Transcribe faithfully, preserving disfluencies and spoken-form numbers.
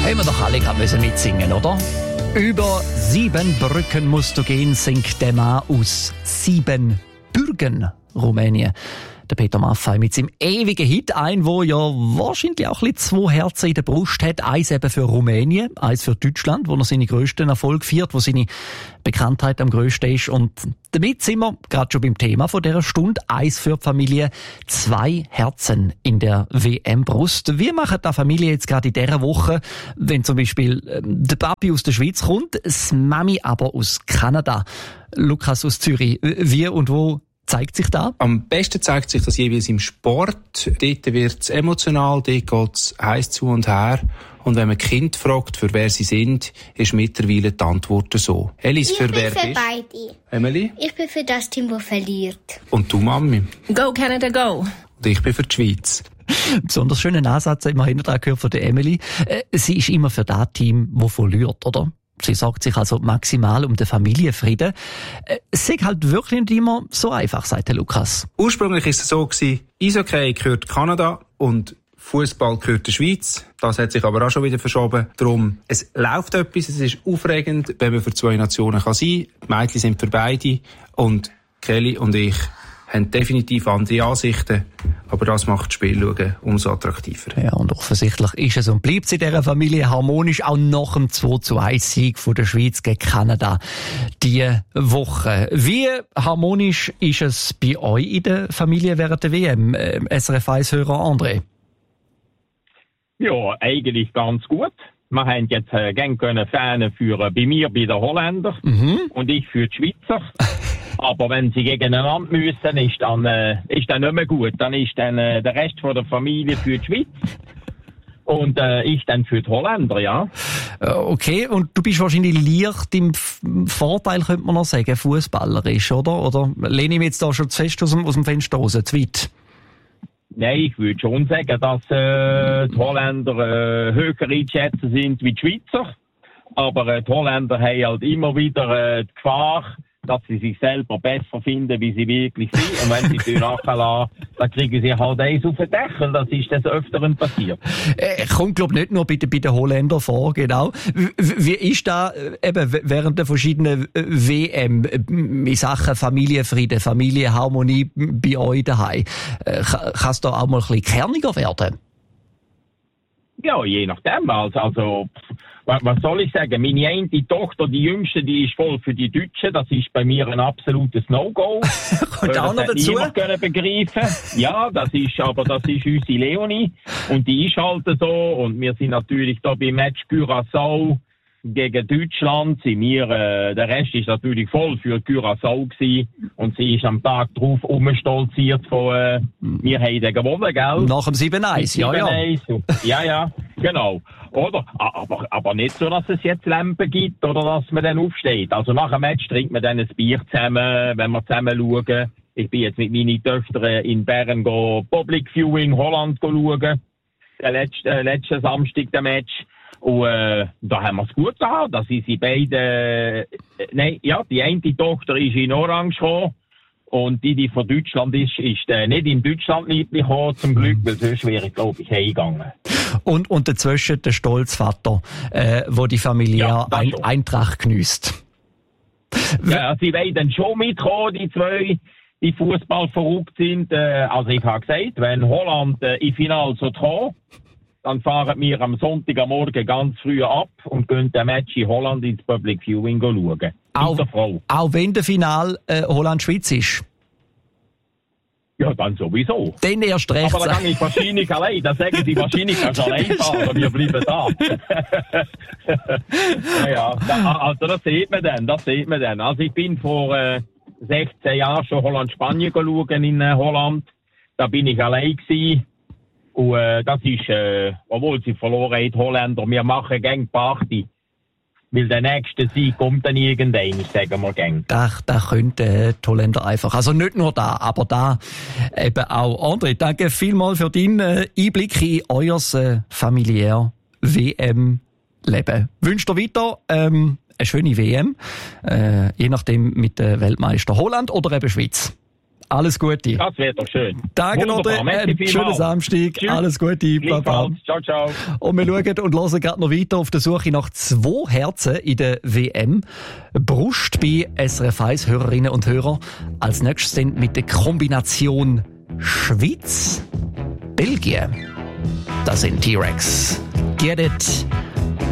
Haben wir doch alle gerade mitsingen, oder? Über sieben Brücken musst du gehen, singt der Mann aus Siebenbürgen, Rumänien. Der Peter Maffay mit seinem ewigen Hit, ein, wo ja wahrscheinlich auch ein bisschen zwei Herzen in der Brust hat. Eins eben für Rumänien, eins für Deutschland, wo er seine grössten Erfolge feiert, wo seine Bekanntheit am grössten ist. Und damit sind wir gerade schon beim Thema von dieser Stunde. Eins für die Familie, zwei Herzen in der W M-Brust. Wie macht die Familie jetzt gerade in dieser Woche, wenn zum Beispiel äh, der Papi aus der Schweiz kommt, das Mami aber aus Kanada? Lukas aus Zürich, wie und wo zeigt sich da? Am besten zeigt sich das jeweils im Sport. Dort wird es emotional, dort geht es heiß zu und her. Und wenn man Kind fragt, für wer sie sind, ist mittlerweile die Antwort so. Elis, für wer bist du? Ich bin für beide. Emily? Ich bin für das Team, das verliert. Und du, Mami? Go Canada, go! Und ich bin für die Schweiz. Besonders schönen Ansatz haben wir hinterher gehört von der Emily. Sie ist immer für das Team, das verliert, oder? Sie sorgt sich also maximal um den Familienfrieden. Es ist halt wirklich nicht immer so einfach, sagt der Lukas. Ursprünglich war es so gewesen, Eishockey gehört Kanada und Fußball gehört der Schweiz. Das hat sich aber auch schon wieder verschoben. Darum, es läuft etwas, es ist aufregend, wenn man für zwei Nationen kann sein kann. Die Mädchen sind für beide und Kelly und ich haben definitiv andere Ansichten, aber das macht das Spiel schauen umso attraktiver. Ja, und offensichtlich ist es und bleibt es in dieser Familie harmonisch, auch nach dem zwei zu eins Sieg von der Schweiz gegen Kanada diese Woche. Wie harmonisch ist es bei euch in der Familie während der W M? Äh, S R F eins-Hörer André? Ja, eigentlich ganz gut. Wir haben jetzt äh, gerne können Fähne führen, bei mir bei den Holländern mhm. und ich für die Schweizer. Aber wenn sie gegeneinander müssen, ist dann, äh, ist dann nicht mehr gut. Dann ist dann äh, der Rest von der Familie für die Schweiz und äh, ich dann für die Holländer, ja. Okay, und du bist wahrscheinlich leicht im Vorteil, könnte man noch sagen, fußballerisch, oder? Oder lehne ich mich jetzt da schon zu fest aus dem, aus dem Fenster raus, zu weit? Nein, ich würde schon sagen, dass äh, die Holländer äh, höher einzuschätzen sind wie die Schweizer. Aber äh, die Holländer haben halt immer wieder äh, die Gefahr, dass sie sich selber besser finden, wie sie wirklich sind. Und wenn sie die nachlassen, dann kriegen sie halt eins auf den Deckel. Das ist des Öfteren passiert. Äh, kommt, glaube ich, nicht nur bei, bei den Holländern vor, genau. Wie, wie ist da äh, eben während der verschiedenen äh, W M äh, in Sachen Familienfrieden, Familienharmonie bei euch daheim? Äh, kann es da auch mal ein bisschen kerniger werden? Ja, je nachdem. Also, also was soll ich sagen? Meine eine Tochter, die jüngste, die ist voll für die Deutschen. Das ist bei mir ein absolutes No-Go. Kommt auch noch dazu? Das können begreifen. Ja, das ist, aber das ist unsere Leonie. Und die ist halt so. Und wir sind natürlich da beim Match Curaçao gegen Deutschland. Sind wir, äh, der Rest ist natürlich voll für Curaçao gewesen. Und sie ist am Tag drauf umstolziert von, äh, wir haben den gewonnen, gell? Nach dem sieben eins, ja, ja. Ja, ja, genau. Oder? Aber, aber nicht so, dass es jetzt Lampen gibt oder dass man dann aufsteht. Also nach dem Match trinkt man dann ein Bier zusammen, wenn wir zusammen schauen. Ich bin jetzt mit meinen Töchtern in Bern go Public Viewing Holland go schauen. Der letzte, äh, letzten Samstag der Match. Und äh, da haben wir es gut gehabt. Da sind sie beide, äh, nein, ja, die eine Tochter ist in Orange gekommen. Und die, die von Deutschland ist, ist äh, nicht in Deutschland lieblich gekommen, zum Glück, weil sonst wäre ich, glaube ich, heimgegangen. Und, und dazwischen der Stolzvater, äh, wo die Familie ja, ein, Eintracht geniesst. Ja, sie wollen dann schon mitkommen, die zwei, die Fußball verrückt sind. Äh, also ich habe gesagt, wenn Holland äh, im Finale so kommt, dann fahren wir am Sonntag am Morgen ganz früh ab und gehen den Match in Holland ins Public Viewing schauen. Auch, auch wenn der Final äh, Holland-Schweiz ist? Ja, dann sowieso. Dann erst recht. Aber dann gehe ich wahrscheinlich allein. Dann sagen sie wahrscheinlich, kannst du allein fahren. Wir bleiben da. ja, ja. Da, also das sieht man dann. Das sieht man dann. Also ich bin vor äh, sechzehn Jahren schon Holland-Spanien schauen in äh, Holland. Da bin ich allein gewesen. Und äh, das ist, äh, obwohl sie verloren haben, die Holländer, wir machen gern Party. Weil der nächste Sieg kommt dann irgendwann, sagen wir gern. Da, da könnten die Holländer einfach, also nicht nur da, aber da eben auch. André, danke vielmals für deinen äh, Einblick in euer äh, familiär W M-Leben. Wünsche dir weiter ähm, eine schöne W M, äh, je nachdem mit der Weltmeister Holland oder eben Schweiz. Alles Gute. Das wäre doch schön. Danke noch, einen schönen Samstag. Tschüss. Alles Gute. Baba. Ciao, ciao. Und wir schauen und hören gerade noch weiter auf der Suche nach zwei Herzen in der W M. Brust bei S R F eins Hörerinnen und Hörer. Als nächstes sind mit der Kombination Schweiz, Belgien. Das sind T-Rex. Get it.